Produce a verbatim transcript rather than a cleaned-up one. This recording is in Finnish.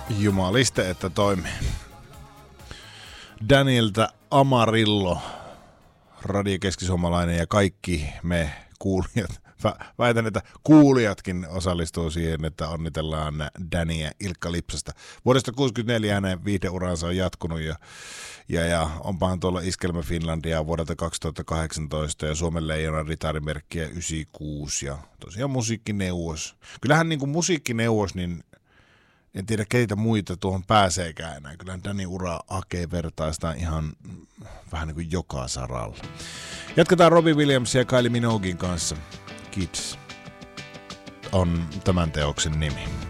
Jumaliste, että toimii. Danieltä Amarillo, radiokeskisuomalainen ja kaikki me kuulijat. Väitän, että kuulijatkin osallistuu siihen, että onnitellaan Dania Ilkka Lipsasta. Vuodesta tuhatyhdeksänsataakuusikymmentäneljä hänen viihdeuransa on jatkunut ja, ja, ja onpahan tuolla Iskelmä Finlandia vuodelta kaksituhattakahdeksantoista ja Suomen Leijonan ritarimerkkiä yhdeksänkymmentäkuusi ja tosiaan musiikkineuvos. Kyllähän niin kuin musiikkineuvos, niin en tiedä keitä muita tuohon pääseekään enää. Kyllähän Dani ura hakee vertaista ihan vähän niin kuin joka saralla. Jatketaan Robbie Williamsin ja Kylie Minoguein kanssa. Kids on tämän teoksen nimi.